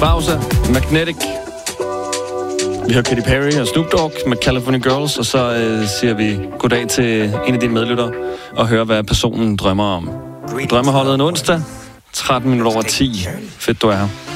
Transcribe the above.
Pause, Magnetic. Vi hører Katy Perry og Snoop Dogg med California Girls, og så siger vi goddag til en af dine medlyttere og hører, hvad personen drømmer om. Drømmeholdet en onsdag, 13 minutter over 10. Fedt, du er her.